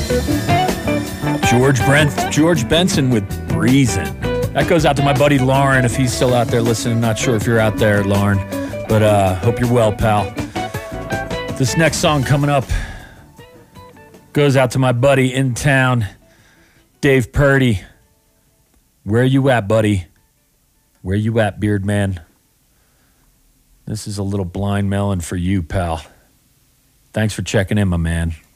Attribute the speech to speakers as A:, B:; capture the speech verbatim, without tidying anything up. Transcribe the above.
A: George Brent, George Benson with Breezin'. That goes out to my buddy Lauren if he's still out there listening. Not sure if you're out there, Lauren, but uh, hope you're well, pal. This next song coming up goes out to my buddy in town, Dave Purdy. Where you at, buddy? Where you at, Beard Man? This is a little Blind Melon for you, pal. Thanks for checking in, my man.